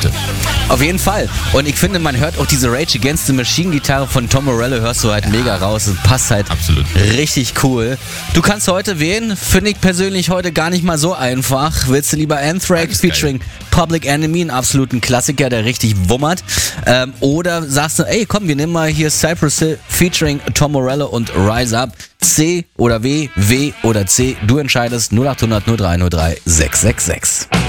heute. Auf jeden Fall. Und ich finde, man hört auch diese Rage Against the Machine Gitarre von Tom Morello, hörst du halt mega raus. Es passt halt Absolut. richtig cool. Du kannst heute wählen, finde ich persönlich heute gar nicht mal so einfach. Willst du lieber Anthrax featuring Public Enemy, einen absoluten Klassiker, der richtig wummert? Oder sagst du, ey komm, wir nehmen mal hier Cypress Hill featuring Tom Morello und Rise Up. C oder W, W oder C, du entscheidest. 0800 0303 666.